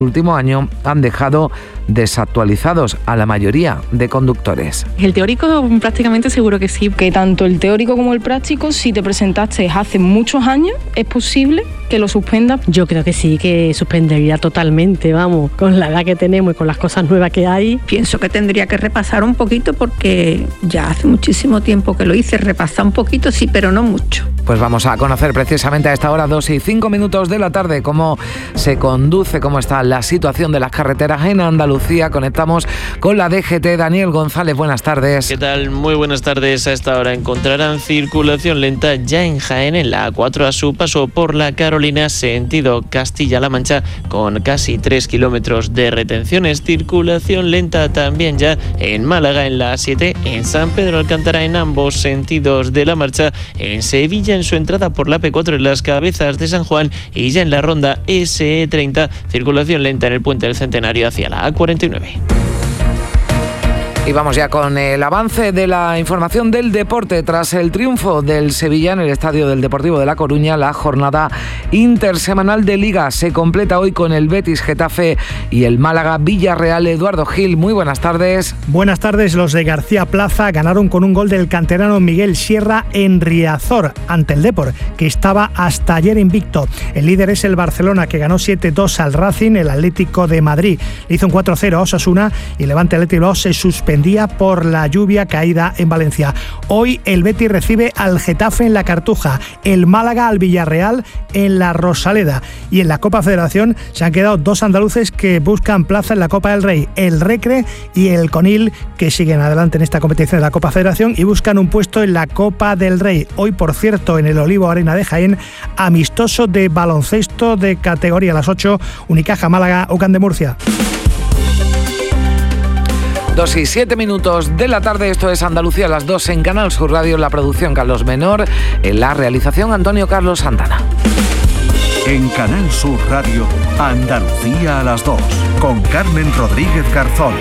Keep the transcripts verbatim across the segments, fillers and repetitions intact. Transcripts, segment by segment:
último año han dejado desactualizados a la mayoría de conductores. El teórico prácticamente seguro que sí. Que tanto el teórico como el práctico, si te presentaste hace muchos años, es posible que lo suspendas. Yo creo que sí, que suspendería totalmente, vamos, con la edad que tenemos y con las cosas nuevas que hay. Pienso que tendría que repasar un poquito porque ya hace muchísimo tiempo que lo hice. Repasar un poquito, sí, pero no mucho. Pues vamos a conocer precisamente a esta hora, dos y cinco minutos de la tarde, cómo se conduce, cómo está la situación de las carreteras en Andalucía. Conectamos con la D G T. Daniel González, buenas tardes. ¿Qué tal? Muy buenas tardes. A esta hora encontrarán circulación lenta ya en Jaén, en la A cuatro a su paso por la Carolina, sentido Castilla-La Mancha, con casi tres kilómetros de retenciones. Circulación lenta también ya en Málaga, en la A siete, en San Pedro Alcántara, en ambos sentidos de la marcha, en Sevilla, en su entrada por la P cuatro en las Cabezas de San Juan, y ya en la ronda S E treinta, circulación lenta en el Puente del Centenario hacia la A cuarenta y nueve. Y vamos ya con el avance de la información del deporte. Tras el triunfo del Sevilla en el Estadio del Deportivo de La Coruña, la jornada intersemanal de Liga se completa hoy con el Betis Getafe y el Málaga Villarreal. Eduardo Gil, muy buenas tardes. Buenas tardes. Los de García Plaza ganaron con un gol del canterano Miguel Sierra en Riazor ante el Depor, que estaba hasta ayer invicto. El líder es el Barcelona, que ganó siete dos al Racing. El Atlético de Madrid le hizo un cuatro cero a Osasuna y el Levante Athletic Bilbao se suspendía por la lluvia caída en Valencia. Hoy el Betis recibe al Getafe en la Cartuja, el Málaga al Villarreal en la Rosaleda, y en la Copa Federación se han quedado dos andaluces que buscan plaza en la Copa del Rey, el Recre y el Conil, que siguen adelante en esta competición de la Copa Federación y buscan un puesto en la Copa del Rey. Hoy, por cierto, en el Olivo Arena de Jaén, amistoso de baloncesto de categoría a las ocho, Unicaja Málaga, Ocán de Murcia. Dos y siete minutos de la tarde, esto es Andalucía a las dos en Canal Sur Radio, la producción Carlos Menor, en la realización Antonio Carlos Santana. En Canal Sur Radio, Andalucía a las dos, con Carmen Rodríguez Garzón.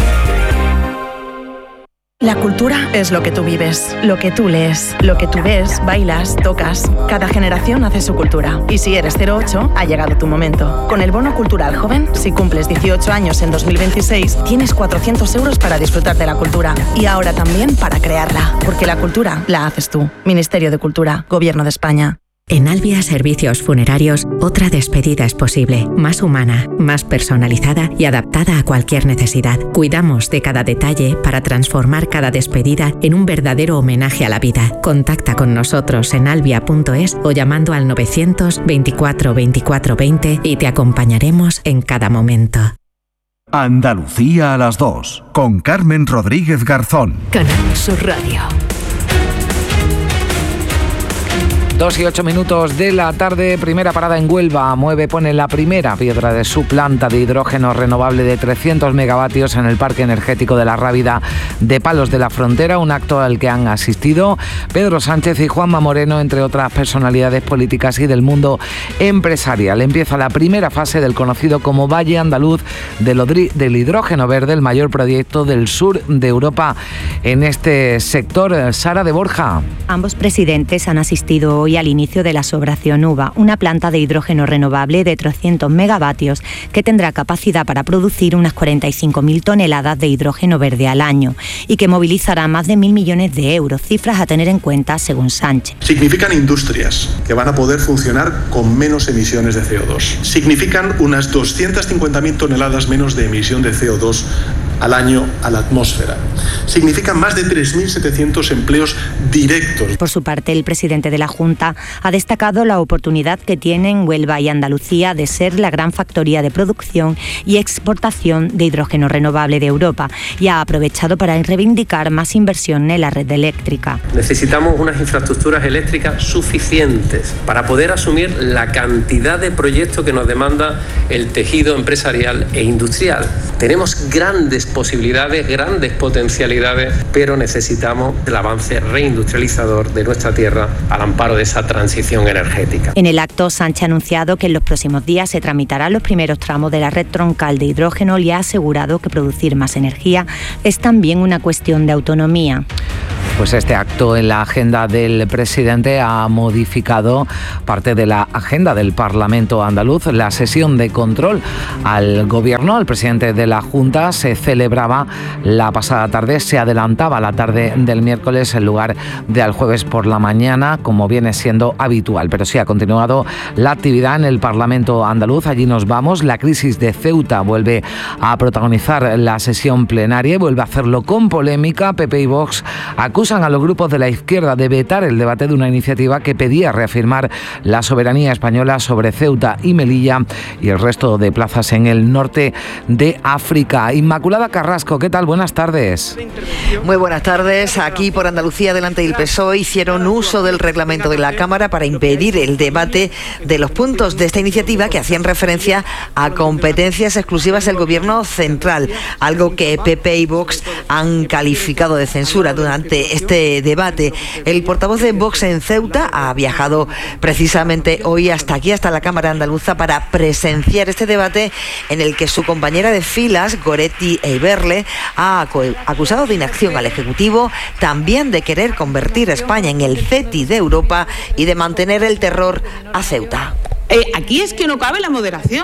La cultura es lo que tú vives, lo que tú lees, lo que tú ves, bailas, tocas. Cada generación hace su cultura. Y si eres cero ocho, ha llegado tu momento. Con el Bono Cultural Joven, si cumples dieciocho años en dos mil veintiséis, tienes cuatrocientos euros para disfrutar de la cultura. Y ahora también para crearla. Porque la cultura la haces tú. Ministerio de Cultura, Gobierno de España. En Albia Servicios Funerarios, otra despedida es posible, más humana, más personalizada y adaptada a cualquier necesidad. Cuidamos de cada detalle para transformar cada despedida en un verdadero homenaje a la vida. Contacta con nosotros en albia punto es o llamando al novecientos veinticuatro veinticuatro veinte y te acompañaremos en cada momento. Andalucía a las dos, con Carmen Rodríguez Garzón. Canal Sur Radio. Dos y ocho minutos de la tarde, primera parada en Huelva. Mueve, pone la primera piedra de su planta de hidrógeno renovable de trescientos megavatios en el Parque Energético de la Rábida de Palos de la Frontera, un acto al que han asistido Pedro Sánchez y Juanma Moreno, entre otras personalidades políticas y del mundo empresarial. Empieza la primera fase del conocido como Valle Andaluz del Hidrógeno Verde, el mayor proyecto del sur de Europa en este sector. Sara de Borja. Ambos presidentes han asistido hoy al inicio de la Sobración Uva, una planta de hidrógeno renovable de trescientos megavatios que tendrá capacidad para producir unas cuarenta y cinco mil toneladas de hidrógeno verde al año y que movilizará más de mil millones de euros, cifras a tener en cuenta según Sánchez. Significan industrias que van a poder funcionar con menos emisiones de C O dos. Significan unas doscientas cincuenta mil toneladas menos de emisión de C O dos al año a la atmósfera. Significan más de tres mil setecientos empleos directos. Por su parte, el presidente de la Junta ha destacado la oportunidad que tienen Huelva y Andalucía de ser la gran factoría de producción y exportación de hidrógeno renovable de Europa y ha aprovechado para reivindicar más inversión en la red eléctrica. Necesitamos unas infraestructuras eléctricas suficientes para poder asumir la cantidad de proyectos que nos demanda el tejido empresarial e industrial. Tenemos grandes posibilidades, grandes potencialidades, pero necesitamos el avance reindustrializador de nuestra tierra al amparo de esa transición energética. En el acto, Sánchez ha anunciado que en los próximos días se tramitarán los primeros tramos de la red troncal de hidrógeno y ha asegurado que producir más energía es también una cuestión de autonomía. Pues este acto en la agenda del presidente ha modificado parte de la agenda del Parlamento andaluz. La sesión de control al gobierno, al presidente de la Junta, se celebraba la pasada tarde, se adelantaba la tarde del miércoles en lugar de al jueves por la mañana, como viene siendo habitual. Pero sí ha continuado la actividad en el Parlamento andaluz. Allí nos vamos. La crisis de Ceuta vuelve a protagonizar la sesión plenaria y vuelve a hacerlo con polémica. P P y Vox acusan a los grupos de la izquierda de vetar el debate de una iniciativa que pedía reafirmar la soberanía española sobre Ceuta y Melilla y el resto de plazas en el norte de África. Inmaculada Carrasco, ¿qué tal? Buenas tardes. Muy buenas tardes. Aquí por Andalucía, delante del P S O E, hicieron uso del reglamento de la Cámara para impedir el debate de los puntos de esta iniciativa que hacían referencia a competencias exclusivas del Gobierno central, algo que P P y Vox han calificado de censura durante este debate. El portavoz de Vox en Ceuta ha viajado precisamente hoy hasta aquí, hasta la Cámara Andaluza, para presenciar este debate en el que su compañera de filas, Goretti Eiberle, ha acusado de inacción al Ejecutivo, también de querer convertir a España en el C E T I de Europa y de mantener el terror a Ceuta. Eh, aquí es que no cabe la moderación.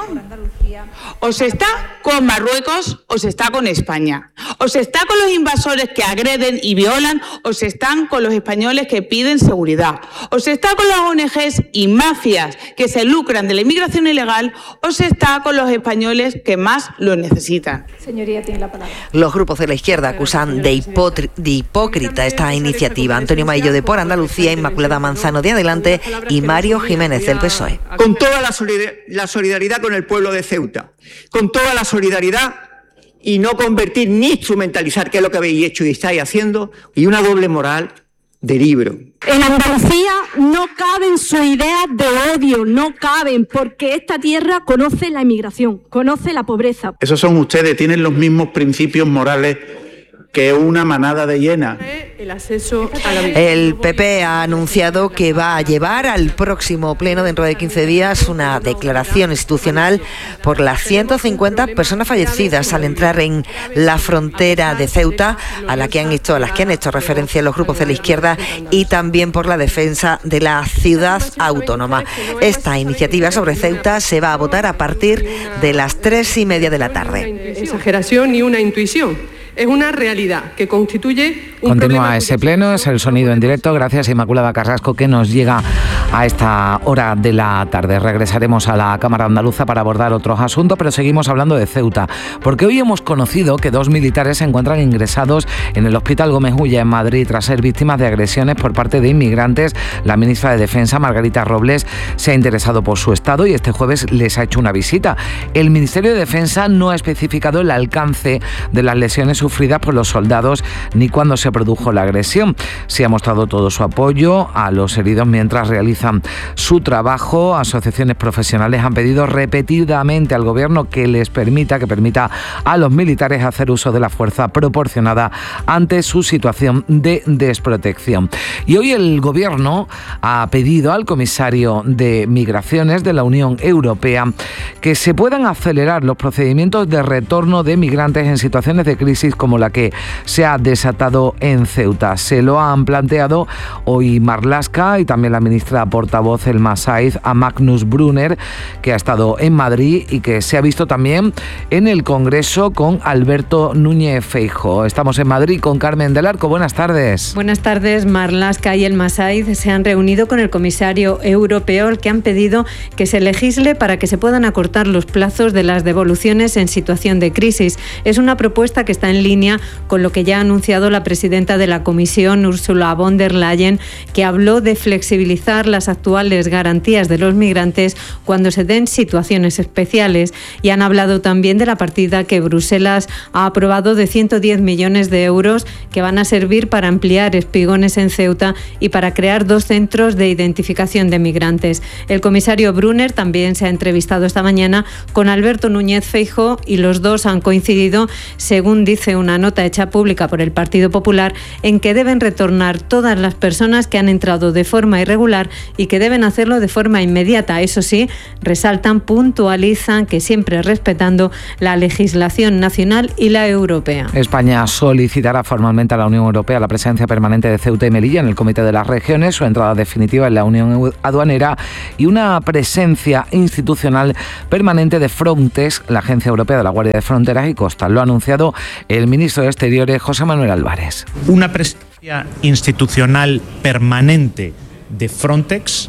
O se está con Marruecos o se está con España. O se está con los invasores que agreden y violan o se están con los españoles que piden seguridad. O se está con las O N Ges y mafias que se lucran de la inmigración ilegal o se está con los españoles que más lo necesitan. Señoría, tiene la palabra. Los grupos de la izquierda acusan de, hipotri- de hipócrita esta iniciativa. Antonio Maillo de Por Andalucía, Inmaculada Manzano de Adelante y Mario Jiménez del P S O E. Con toda la, solidar- la solidaridad con el pueblo de Ceuta, con toda la solidaridad y no convertir ni instrumentalizar, que es lo que habéis hecho y estáis haciendo, y una doble moral de libro. En Andalucía no caben sus ideas de odio, no caben, porque esta tierra conoce la inmigración, conoce la pobreza. Esos son ustedes, tienen los mismos principios morales que una manada de hienas. El acceso a la vivienda. El P P ha anunciado que va a llevar al próximo pleno, dentro de quince días, una declaración institucional por las ciento cincuenta personas fallecidas al entrar en la frontera de Ceuta, a la que han hecho, a las que han hecho referencia los grupos de la izquierda, y también por la defensa de la ciudad autónoma. Esta iniciativa sobre Ceuta se va a votar a partir de las tres y media de la tarde. Exageración ni una intuición. Es una realidad que constituye un Continúa ese pleno, es el sonido en directo. Gracias, Inmaculada Carrasco, que nos llega a esta hora de la tarde. Regresaremos a la Cámara Andaluza para abordar otros asuntos, pero seguimos hablando de Ceuta, porque hoy hemos conocido que dos militares se encuentran ingresados en el Hospital Gómez Ulla en Madrid tras ser víctimas de agresiones por parte de inmigrantes. La ministra de Defensa, Margarita Robles, se ha interesado por su estado y este jueves les ha hecho una visita. El Ministerio de Defensa no ha especificado el alcance de las lesiones sufridas por los soldados ni cuándo se produjo la agresión. Se ha mostrado todo su apoyo a los heridos mientras realizan su trabajo. Asociaciones profesionales han pedido repetidamente al gobierno que les permita, que permita a los militares hacer uso de la fuerza proporcionada ante su situación de desprotección. Y hoy el gobierno ha pedido al comisario de Migraciones de la Unión Europea que se puedan acelerar los procedimientos de retorno de migrantes en situaciones de crisis como la que se ha desatado en Ceuta. Se lo han planteado hoy Marlaska y también la ministra portavoz Elma Saiz a Magnus Brunner, que ha estado en Madrid y que se ha visto también en el Congreso con Alberto Núñez Feijóo. Estamos en Madrid con Carmen del Arco. Buenas tardes. Buenas tardes. Marlaska y Elma Saiz se han reunido con el comisario europeo, al que han pedido que se legisle para que se puedan acortar los plazos de las devoluciones en situación de crisis. Es una propuesta que está en línea con lo que ya ha anunciado la presidenta de la Comisión, Ursula von der Leyen, que habló de flexibilizar las actuales garantías de los migrantes cuando se den situaciones especiales. Y han hablado también de la partida que Bruselas ha aprobado de ciento diez millones de euros que van a servir para ampliar espigones en Ceuta y para crear dos centros de identificación de migrantes. El comisario Brunner también se ha entrevistado esta mañana con Alberto Núñez Feijóo y los dos han coincidido, según dice una nota hecha pública por el Partido Popular, en que deben retornar todas las personas que han entrado de forma irregular y que deben hacerlo de forma inmediata. Eso sí, resaltan, puntualizan que siempre respetando la legislación nacional y la europea. España solicitará formalmente a la Unión Europea la presencia permanente de Ceuta y Melilla en el Comité de las Regiones, su entrada definitiva en la Unión Aduanera y una presencia institucional permanente de Frontex, la Agencia Europea de la Guardia de Fronteras y Costas. Lo ha anunciado el ministro de Exteriores, José Manuel Álvarez. Una presencia institucional permanente de Frontex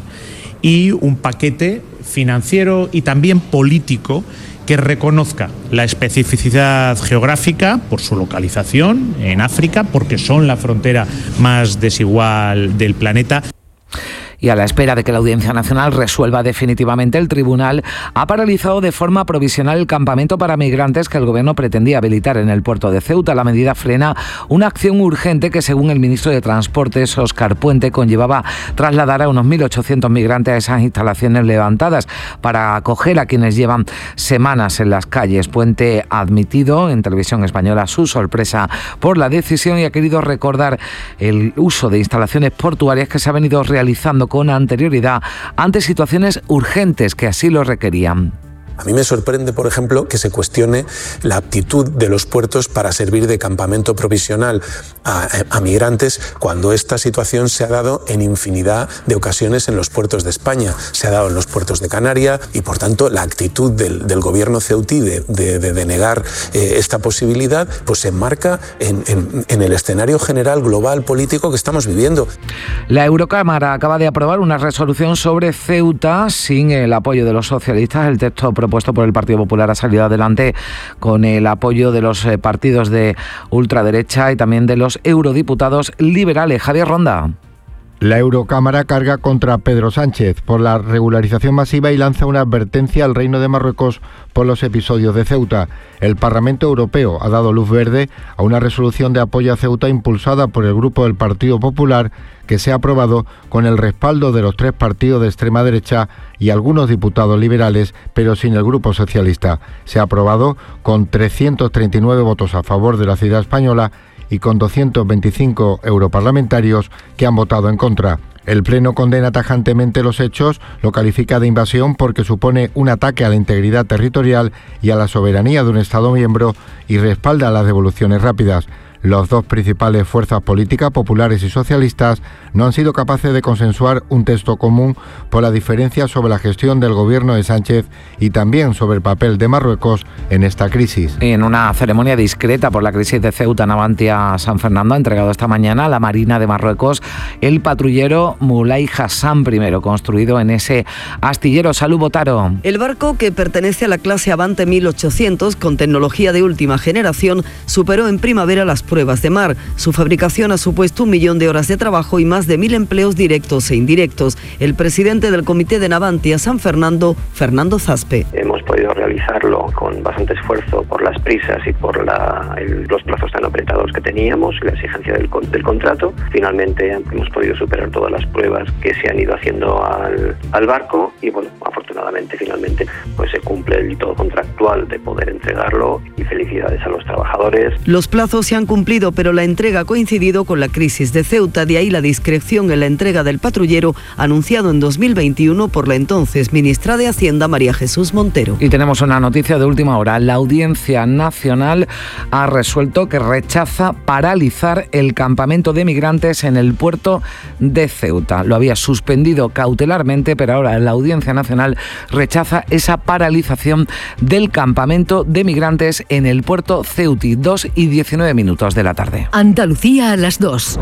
y un paquete financiero y también político que reconozca la especificidad geográfica por su localización en África, porque son la frontera más desigual del planeta. Y a la espera de que la Audiencia Nacional resuelva definitivamente, el tribunal ha paralizado de forma provisional el campamento para migrantes que el Gobierno pretendía habilitar en el puerto de Ceuta. La medida frena una acción urgente que, según el ministro de Transportes, Óscar Puente, conllevaba trasladar a unos mil ochocientos migrantes a esas instalaciones levantadas para acoger a quienes llevan semanas en las calles. Puente ha admitido en Televisión Española su sorpresa por la decisión y ha querido recordar el uso de instalaciones portuarias que se ha venido realizando con anterioridad ante situaciones urgentes que así lo requerían. A mí me sorprende, por ejemplo, que se cuestione la aptitud de los puertos para servir de campamento provisional a, a migrantes cuando esta situación se ha dado en infinidad de ocasiones en los puertos de España. Se ha dado en los puertos de Canarias y, por tanto, la actitud del, del gobierno ceutí de, de, de denegar eh, esta posibilidad pues se enmarca en, en, en el escenario general global político que estamos viviendo. La Eurocámara acaba de aprobar una resolución sobre Ceuta sin el apoyo de los socialistas. El texto propuesto por el Partido Popular ha salido adelante con el apoyo de los partidos de ultraderecha y también de los eurodiputados liberales. Javier Ronda. La Eurocámara carga contra Pedro Sánchez por la regularización masiva y lanza una advertencia al Reino de Marruecos por los episodios de Ceuta. El Parlamento Europeo ha dado luz verde a una resolución de apoyo a Ceuta impulsada por el Grupo del Partido Popular, que se ha aprobado con el respaldo de los tres partidos de extrema derecha y algunos diputados liberales, pero sin el Grupo Socialista. Se ha aprobado con trescientos treinta y nueve votos a favor de la ciudad española y con doscientos veinticinco europarlamentarios que han votado en contra. El Pleno condena tajantemente los hechos, lo califica de invasión porque supone un ataque a la integridad territorial y a la soberanía de un Estado miembro y respalda las devoluciones rápidas. Las dos principales fuerzas políticas, populares y socialistas, no han sido capaces de consensuar un texto común por la diferencia sobre la gestión del gobierno de Sánchez y también sobre el papel de Marruecos en esta crisis. En una ceremonia discreta por la crisis de Ceuta, Navantia San Fernando ha entregado esta mañana a la Marina de Marruecos el patrullero Moulay Hassan primero, construido en ese astillero. Salud, Botaro. El barco, que pertenece a la clase Avante mil ochocientos, con tecnología de última generación, superó en primavera las pruebas de mar. Su fabricación ha supuesto un millón de horas de trabajo y más de mil empleos directos e indirectos. El presidente del Comité de Navantia San Fernando, Fernando Zaspe. Hemos podido realizarlo con bastante esfuerzo por las prisas y por la, el, los plazos tan apretados que teníamos y la exigencia del, del contrato. Finalmente hemos podido superar todas las pruebas que se han ido haciendo al, al barco y, bueno, afortunadamente, finalmente, pues se cumple el hito contractual de poder entregarlo y felicidades a los trabajadores. Los plazos se han cumplido, pero la entrega ha coincidido con la crisis de Ceuta, de ahí la discreción en la entrega del patrullero anunciado en dos mil veintiuno por la entonces ministra de Hacienda, María Jesús Montero. Y tenemos una noticia de última hora. La Audiencia Nacional ha resuelto que rechaza paralizar el campamento de migrantes en el puerto de Ceuta. Lo había suspendido cautelarmente, pero ahora la Audiencia Nacional rechaza esa paralización del campamento de migrantes en el puerto ceutí. dos y diecinueve minutos de la tarde. Andalucía a las dos.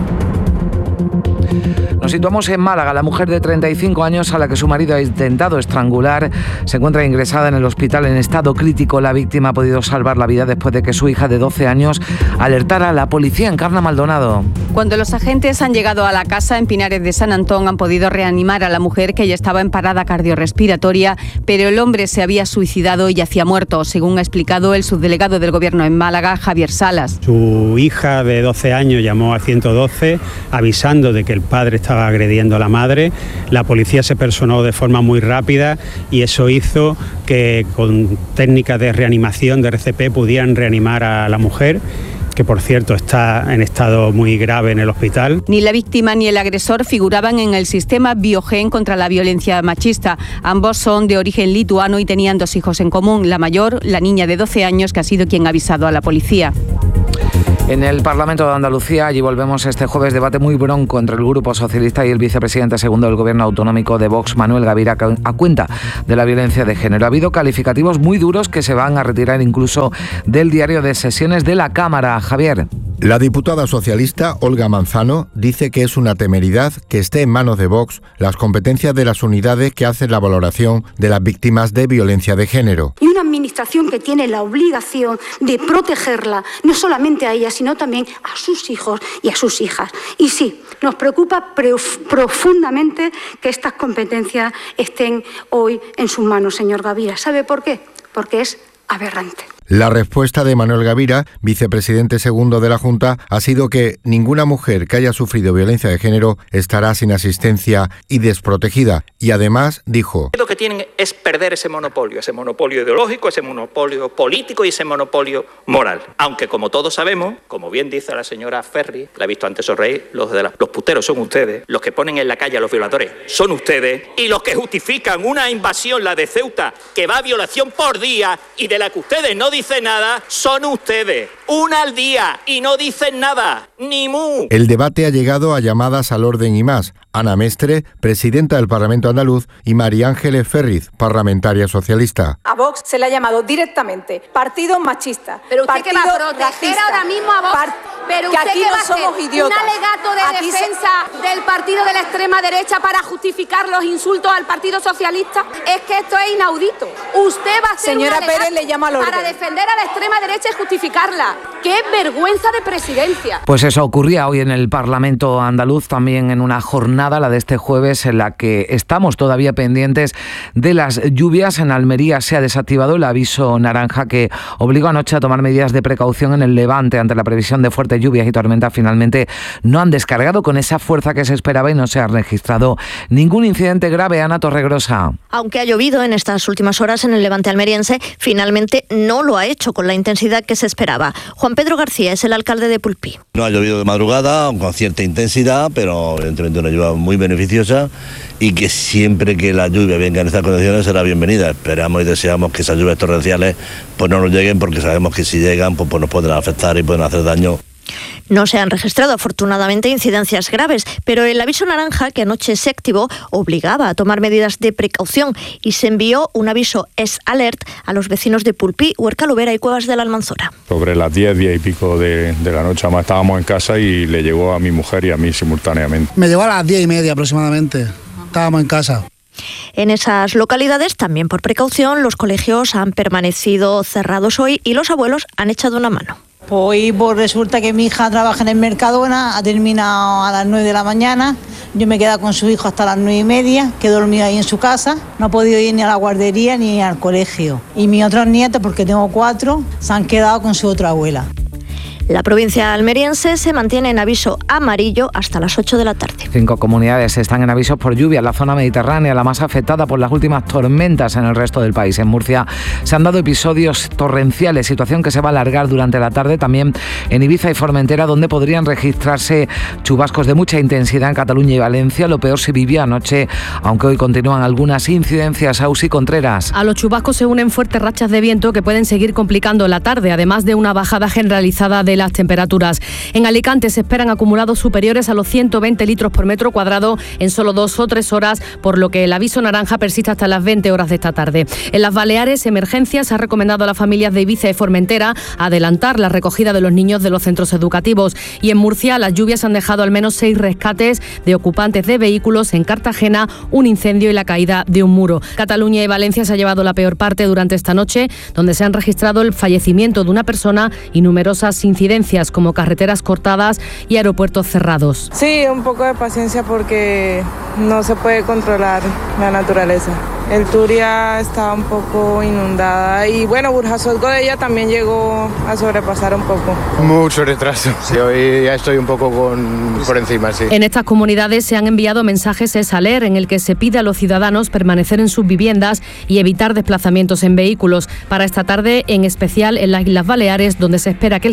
Nos situamos en Málaga. La mujer de treinta y cinco años a la que su marido ha intentado estrangular se encuentra ingresada en el hospital en estado crítico. La víctima ha podido salvar la vida después de que su hija de doce años alertara a la policía. Encarna Maldonado. Cuando los agentes han llegado a la casa en Pinares de San Antón, han podido reanimar a la mujer, que ya estaba en parada cardiorrespiratoria, pero el hombre se había suicidado y yacía muerto, según ha explicado el subdelegado del Gobierno en Málaga, Javier Salas. Su hija de doce años llamó al ciento doce avisando de que el padre estaba agrediendo a la madre. La policía se personó de forma muy rápida y eso hizo que con técnicas de reanimación de R C P pudieran reanimar a la mujer. que por cierto está en estado muy grave en el hospital. Ni la víctima ni el agresor figuraban en el sistema Biogen contra la violencia machista. Ambos son de origen lituano y tenían dos hijos en común. La mayor, la niña de doce años, que ha sido quien ha avisado a la policía. En el Parlamento de Andalucía, allí volvemos este jueves, debate muy bronco entre el Grupo Socialista y el vicepresidente segundo del Gobierno Autonómico de Vox, Manuel Gavira, a cuenta de la violencia de género. Ha habido calificativos muy duros que se van a retirar incluso del diario de sesiones de la Cámara. Javier. La diputada socialista Olga Manzano dice que es una temeridad que esté en manos de Vox las competencias de las unidades que hacen la valoración de las víctimas de violencia de género. Y una administración que tiene la obligación de protegerla, no solamente a ella, sino también a sus hijos y a sus hijas. Y sí, nos preocupa profundamente que estas competencias estén hoy en sus manos, señor Gavira. ¿Sabe por qué? Porque es aberrante. La respuesta de Manuel Gavira, vicepresidente segundo de la Junta, ha sido que ninguna mujer que haya sufrido violencia de género estará sin asistencia y desprotegida. Y además dijo: lo que tienen es perder ese monopolio, ese monopolio ideológico, ese monopolio político y ese monopolio moral. Aunque, como todos sabemos, como bien dice la señora Ferri, la he visto antes sonreír, los, de la, los puteros son ustedes, los que ponen en la calle a los violadores son ustedes, y los que justifican una invasión, la de Ceuta, que va a violación por día y de la que ustedes no dicen nada, son ustedes. Una al día y no dicen nada, ni mu. El debate ha llegado a llamadas al orden y más. Ana Mestre, presidenta del Parlamento andaluz, y María Ángeles Ferriz, parlamentaria socialista. A Vox se le ha llamado directamente partido machista. Pero usted partido que va a proteger racista, ahora mismo a Vox. Pero que usted aquí que no va a hacer somos idiotas. un alegato de Aquí defensa se... del partido de la extrema derecha para justificar los insultos al Partido Socialista. Es que esto es inaudito. Usted va a hacer Señora un Pérez le llama al orden para defender a la extrema derecha y justificarla. ¡Qué vergüenza de presidencia! Pues eso ocurría hoy en el Parlamento andaluz, también en una jornada, la de este jueves, en la que estamos todavía pendientes de las lluvias. En Almería se ha desactivado el aviso naranja que obligó anoche a tomar medidas de precaución en el Levante ante la previsión de fuertes lluvias y tormentas. Finalmente no han descargado con esa fuerza que se esperaba y no se ha registrado ningún incidente grave. Ana Torregrosa. Aunque ha llovido en estas últimas horas en el Levante almeriense, finalmente no lo ha hecho con la intensidad que se esperaba. Juan Pedro García es el alcalde de Pulpí. No ha llovido de madrugada, con cierta intensidad, pero evidentemente una lluvia muy beneficiosa y que siempre que la lluvia venga en estas condiciones será bienvenida. Esperamos y deseamos que esas lluvias torrenciales pues no nos lleguen, porque sabemos que si llegan pues, pues nos pueden afectar y pueden hacer daño. No se han registrado afortunadamente incidencias graves, pero el aviso naranja que anoche se activó obligaba a tomar medidas de precaución y se envió un aviso S Alert a los vecinos de Pulpí, Huerca Lobera y Cuevas de la Almanzora. Sobre las diez, diez y pico de, de la noche, además estábamos en casa y le llegó a mi mujer y a mí simultáneamente. Me llegó a las diez y media aproximadamente, estábamos en casa. En esas localidades, también por precaución, los colegios han permanecido cerrados hoy y los abuelos han echado una mano. Pues, pues resulta que mi hija trabaja en el Mercadona, ha terminado a las nueve de la mañana, yo me he quedado con su hijo hasta las nueve y media, que he dormido ahí en su casa, no ha podido ir ni a la guardería ni al colegio. Y mis otros nietos, porque tengo cuatro, se han quedado con su otra abuela. La provincia almeriense se mantiene en aviso amarillo hasta las ocho de la tarde. Cinco comunidades están en avisos por lluvia en la zona mediterránea, la más afectada por las últimas tormentas en el resto del país. En Murcia se han dado episodios torrenciales, situación que se va a alargar durante la tarde. También en Ibiza y Formentera, donde podrían registrarse chubascos de mucha intensidad. En Cataluña y Valencia, lo peor se vivió anoche, aunque hoy continúan algunas incidencias. Ausi Contreras. A los chubascos se unen fuertes rachas de viento que pueden seguir complicando la tarde, además de una bajada generalizada de las temperaturas. En Alicante se esperan acumulados superiores a los ciento veinte litros por metro cuadrado en solo dos o tres horas, por lo que el aviso naranja persiste hasta las veinte horas de esta tarde. En las Baleares, Emergencias ha recomendado a las familias de Ibiza y Formentera adelantar la recogida de los niños de los centros educativos. Y en Murcia, las lluvias han dejado al menos seis rescates de ocupantes de vehículos. En Cartagena, un incendio y la caída de un muro. Cataluña y Valencia se ha llevado la peor parte durante esta noche, donde se han registrado el fallecimiento de una persona y numerosas incidencias como carreteras cortadas y aeropuertos cerrados. Sí, un poco de paciencia porque no se puede controlar la naturaleza. El Turia está un poco inundada y bueno, Burjasot Godella también llegó a sobrepasar un poco. Mucho retraso. Sí, hoy ya estoy un poco con, por encima, sí. En estas comunidades se han enviado mensajes S Alert en el que se pide a los ciudadanos permanecer en sus viviendas y evitar desplazamientos en vehículos. Para esta tarde, en especial en las Islas Baleares, donde se espera que el cielo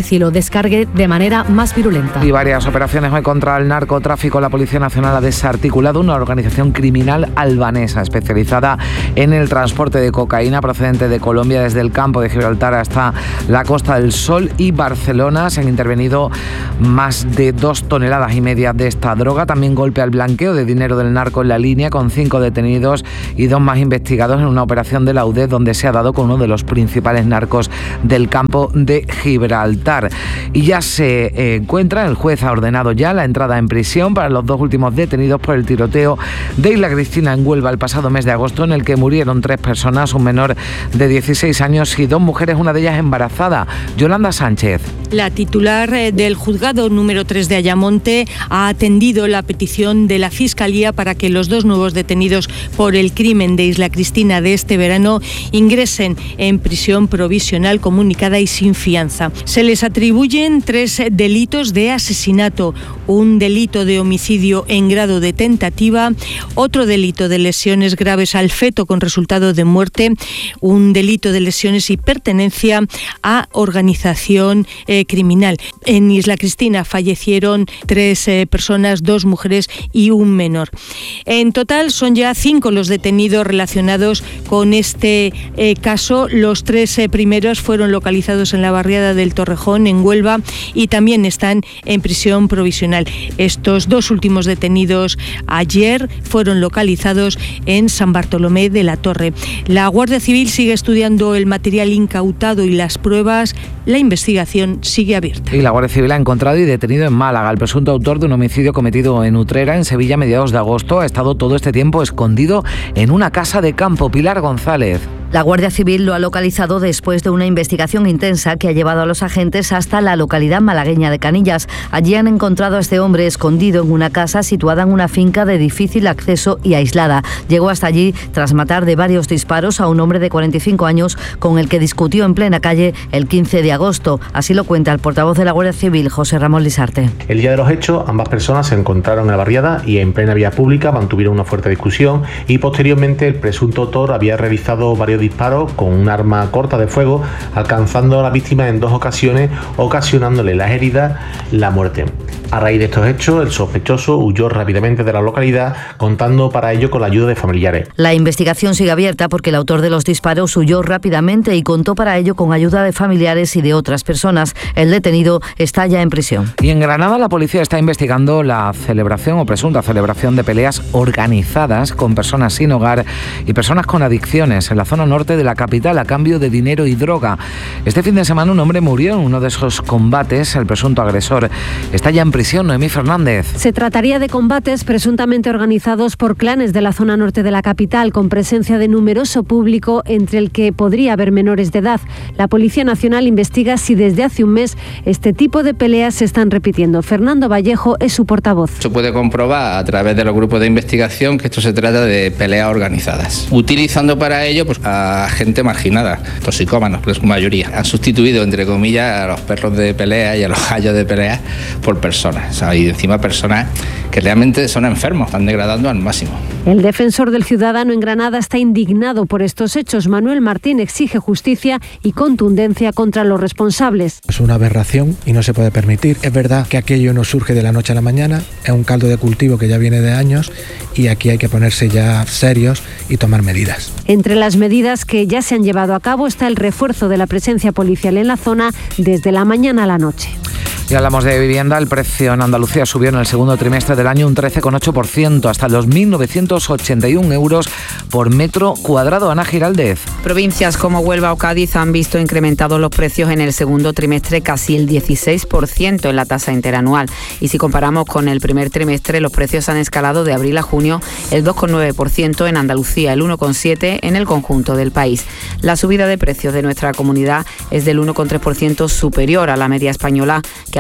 descargue de manera más virulenta. Y varias operaciones hoy contra el narcotráfico. La Policía Nacional ha desarticulado una organización criminal albanesa especializada en el transporte de cocaína procedente de Colombia desde el campo de Gibraltar hasta la Costa del Sol y Barcelona. Se han intervenido más de dos toneladas y media de esta droga. También golpe al blanqueo de dinero del narco en la línea, con cinco detenidos y dos más investigados en una operación de la U D E donde se ha dado con uno de los principales narcos del campo de Gibraltar. Y ya se eh, encuentra, el juez ha ordenado ya la entrada en prisión para los dos últimos detenidos por el tiroteo de Isla Cristina en Huelva el pasado mes de agosto, en el que murieron tres personas, un menor de dieciséis años y dos mujeres, una de ellas embarazada. Yolanda Sánchez. La titular del juzgado número tres de Ayamonte ha atendido la petición de la Fiscalía para que los dos nuevos detenidos por el crimen de Isla Cristina de este verano ingresen en prisión provisional comunicada y sin fianza. Se les atribuyen tres delitos de asesinato, un delito de homicidio en grado de tentativa, otro delito de lesiones graves al feto con resultado de muerte, un delito de lesiones y pertenencia a organización eh, criminal. En Isla Cristina fallecieron tres eh, personas, dos mujeres y un menor. En total son ya cinco los detenidos relacionados con este eh, caso. Los tres eh, primeros fueron localizados en la barriada del Torrejón, en Huelva, y también están en prisión provisional. Estos dos últimos detenidos ayer fueron localizados en San Bartolomé de la Torre. La Guardia Civil sigue estudiando el material incautado y las pruebas. La investigación sigue abierta. Y la Guardia Civil ha encontrado y detenido en Málaga al presunto autor de un homicidio cometido en Utrera, en Sevilla, a mediados de agosto. Ha estado todo este tiempo escondido en una casa de campo. Pilar González. La Guardia Civil lo ha localizado después de una investigación intensa que ha llevado a los agentes hasta la localidad malagueña de Canillas. Allí han encontrado a este hombre escondido en una casa situada en una finca de difícil acceso y aislada. Llegó hasta allí tras matar de varios disparos a un hombre de cuarenta y cinco años con el que discutió en plena calle el quince de agosto. Así lo cuenta el portavoz de la Guardia Civil, José Ramón Lisarte. El día de los hechos, ambas personas se encontraron en la barriada y en plena vía pública mantuvieron una fuerte discusión, y posteriormente el presunto autor había realizado varios disparos con un arma corta de fuego, alcanzando a la víctima en dos ocasiones, ocasionándole las heridas, la muerte. A raíz de estos hechos, el sospechoso huyó rápidamente de la localidad, contando para ello con la ayuda de familiares. La investigación sigue abierta porque el autor de los disparos huyó rápidamente y contó para ello con ayuda de familiares y de otras personas. El detenido está ya en prisión. Y en Granada la policía está investigando la celebración o presunta celebración de peleas organizadas con personas sin hogar y personas con adicciones en la zona norte de la capital a cambio de dinero y droga. Este fin de semana un hombre murió en uno de esos combates. El presunto agresor está ya en prisión. Noemí Fernández. Se trataría de combates presuntamente organizados por clanes de la zona norte de la capital, con presencia de numeroso público, entre el que podría haber menores de edad. La Policía Nacional investiga si desde hace un mes este tipo de peleas se están repitiendo. Fernando Vallejo es su portavoz. Se puede comprobar a través de los grupos de investigación que esto se trata de peleas organizadas, utilizando para ello pues, a gente marginada, toxicómanos, en su mayoría. Han sustituido, entre comillas, a los perros de pelea y a los gallos de pelea por personas. O sea, y encima personas que realmente son enfermos, están degradando al máximo. El defensor del ciudadano en Granada está indignado por estos hechos. Manuel Martín exige justicia y contundencia contra los responsables. Es una aberración y no se puede permitir. Es verdad que aquello no surge de la noche a la mañana, es un caldo de cultivo que ya viene de años y aquí hay que ponerse ya serios y tomar medidas. Entre las medidas que ya se han llevado a cabo está el refuerzo de la presencia policial en la zona desde la mañana a la noche. Y hablamos de vivienda. El precio en Andalucía subió en el segundo trimestre del año un trece coma ocho por ciento, hasta los mil novecientos ochenta y un euros por metro cuadrado. Ana Giraldez. Provincias como Huelva o Cádiz han visto incrementados los precios en el segundo trimestre casi el dieciséis por ciento en la tasa interanual. Y si comparamos con el primer trimestre, los precios han escalado de abril a junio el dos coma nueve por ciento en Andalucía, el uno coma siete por ciento en el conjunto del país. La subida de precios de nuestra comunidad es del uno coma tres por ciento superior a la media española, que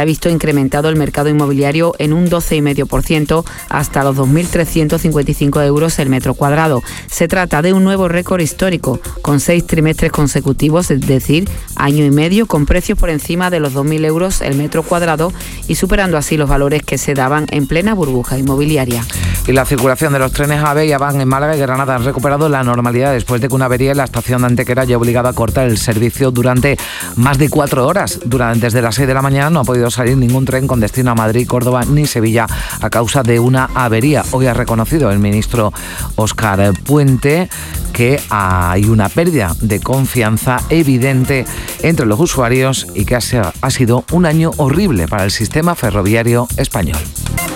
ha visto incrementado el mercado inmobiliario en un doce coma cinco por ciento hasta los dos mil trescientos cincuenta y cinco euros el metro cuadrado. Se trata de un nuevo récord histórico, con seis trimestres consecutivos, es decir, año y medio, con precios por encima de los dos mil euros el metro cuadrado y superando así los valores que se daban en plena burbuja inmobiliaria. Y la circulación de los trenes AVE y AVAN en Málaga y Granada han recuperado la normalidad después de que una avería en la estación de Antequera haya obligado a cortar el servicio durante más de cuatro horas. Durante, desde las seis de la mañana no ha podido salir ningún tren con destino a Madrid, Córdoba ni Sevilla a causa de una avería. Hoy ha reconocido el ministro Óscar Puente que hay una pérdida de confianza evidente entre los usuarios y que ha sido un año horrible para el sistema ferroviario español.